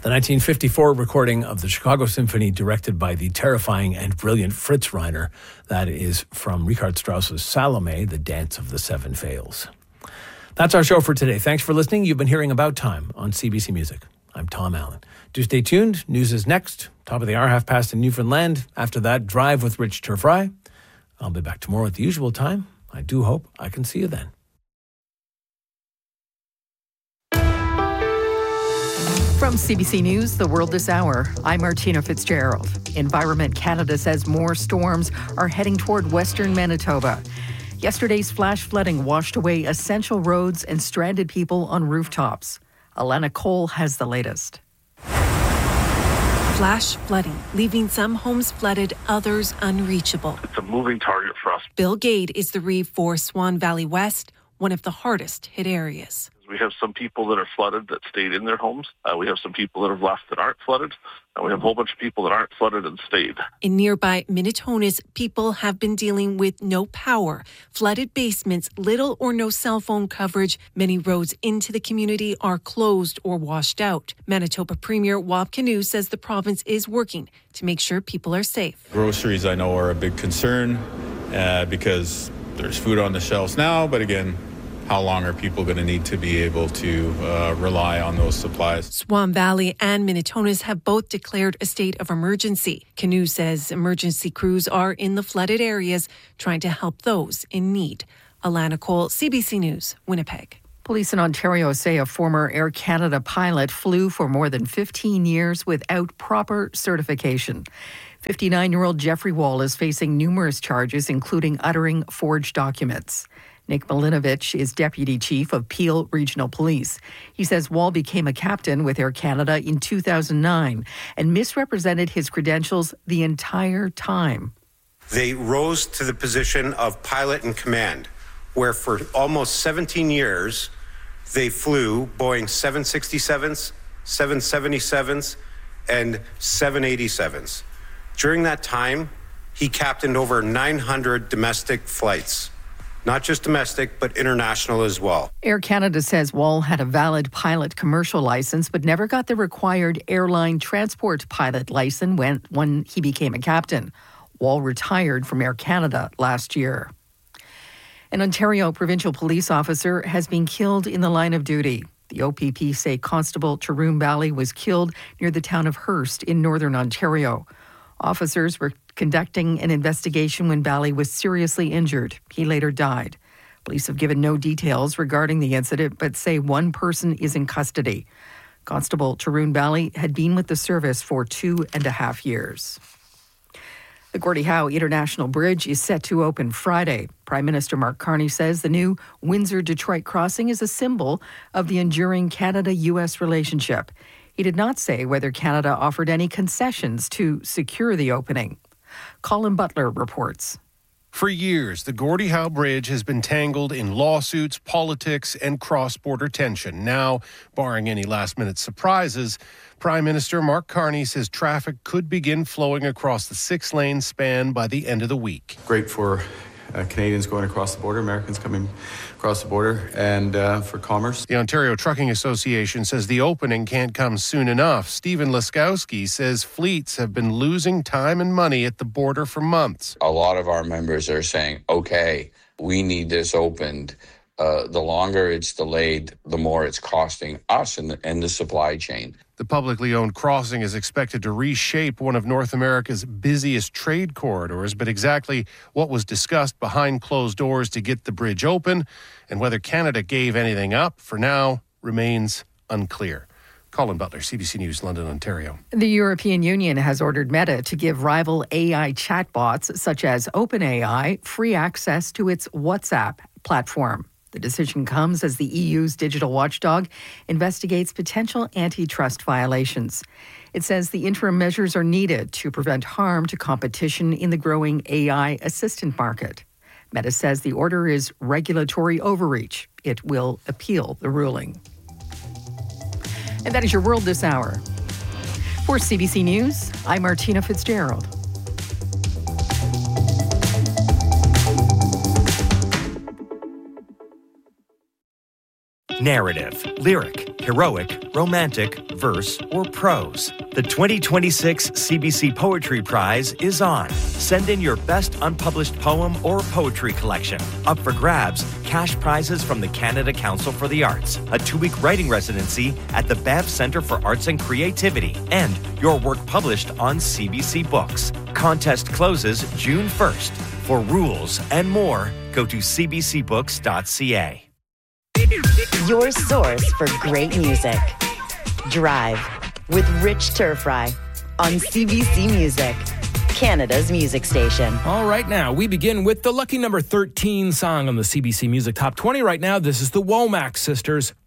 The 1954 recording of the Chicago Symphony, directed by the terrifying and brilliant Fritz Reiner. That is from Richard Strauss's Salome, The Dance of the Seven Veils. That's our show for today. Thanks for listening. You've been hearing About Time on CBC Music. I'm Tom Allen. Do stay tuned. News is next. Top of the hour, 5:30 in Newfoundland. After that, Drive with Rich Turfry. I'll be back tomorrow at the usual time. I do hope I can see you then. From CBC News, The World This Hour, I'm Martina Fitzgerald. Environment Canada says more storms are heading toward western Manitoba. Yesterday's flash flooding washed away essential roads and stranded people on rooftops. Alana Cole has the latest. Flash flooding, leaving some homes flooded, others unreachable. It's a moving target for us. Bill Gade is the reeve for Swan Valley West, one of the hardest hit areas. We have some people that are flooded that stayed in their homes. We have some people that have left that aren't flooded. And we have a whole bunch of people that aren't flooded and stayed. In nearby Minitonas, people have been dealing with no power, flooded basements, little or no cell phone coverage. Many roads into the community are closed or washed out. Manitoba Premier Wab Kinew says the province is working to make sure people are safe. Groceries, I know, are a big concern because there's food on the shelves now, but again, how long are people going to need to be able to rely on those supplies? Swan Valley and Minitonas have both declared a state of emergency. Kinew says emergency crews are in the flooded areas trying to help those in need. Alana Cole, CBC News, Winnipeg. Police in Ontario say a former Air Canada pilot flew for more than 15 years without proper certification. 59-year-old Jeffrey Wall is facing numerous charges, including uttering forged documents. Nick Milinovich is Deputy Chief of Peel Regional Police. He says Wall became a captain with Air Canada in 2009 and misrepresented his credentials the entire time. They rose to the position of pilot in command, where for almost 17 years, they flew Boeing 767s, 777s, and 787s. During that time, he captained over 900 domestic flights. Not just domestic, but international as well. Air Canada says Wall had a valid pilot commercial license, but never got the required airline transport pilot license when he became a captain. Wall retired from Air Canada last year. An Ontario provincial police officer has been killed in the line of duty. The OPP say Constable Tarun Bali was killed near the town of Hearst in northern Ontario. Officers were conducting an investigation when Bali was seriously injured. He later died. Police have given no details regarding the incident, but say one person is in custody. Constable Tarun Bali had been with the service for 2.5 years. The Gordie Howe International Bridge is set to open Friday. Prime Minister Mark Carney says the new Windsor-Detroit crossing is a symbol of the enduring Canada-U.S. relationship. He did not say whether Canada offered any concessions to secure the opening. Colin Butler reports. For years, the Gordie Howe Bridge has been tangled in lawsuits, politics, and cross-border tension. Now, barring any last-minute surprises, Prime Minister Mark Carney says traffic could begin flowing across the 6-lane span by the end of the week. Great for Canadians going across the border, Americans coming across the border, and for commerce. The Ontario Trucking Association says the opening can't come soon enough. Stephen Laskowski says fleets have been losing time and money at the border for months. A lot of our members are saying, okay, we need this opened. The longer it's delayed, the more it's costing us and the supply chain. The publicly owned crossing is expected to reshape one of North America's busiest trade corridors, but exactly what was discussed behind closed doors to get the bridge open and whether Canada gave anything up for now remains unclear. Colin Butler, CBC News, London, Ontario. The European Union has ordered Meta to give rival AI chatbots such as OpenAI free access to its WhatsApp platform. The decision comes as the EU's digital watchdog investigates potential antitrust violations. It says the interim measures are needed to prevent harm to competition in the growing AI assistant market. Meta says the order is regulatory overreach. It will appeal the ruling. And that is your World This Hour. For CBC News, I'm Martina Fitzgerald. Narrative, lyric, heroic, romantic, verse or prose. The 2026 CBC Poetry Prize is on. Send in your best unpublished poem or poetry collection. Up for grabs, cash prizes from the Canada Council for the Arts, a 2-week writing residency at the Banff Centre for Arts and Creativity, and your work published on CBC Books. Contest closes June 1st. For rules and more, go to cbcbooks.ca. Your source for great music. Drive with Rich Turfry on CBC Music, Canada's music station. All right, now we begin with the lucky number 13 song on the CBC Music Top 20 right now. This is the Womack Sisters,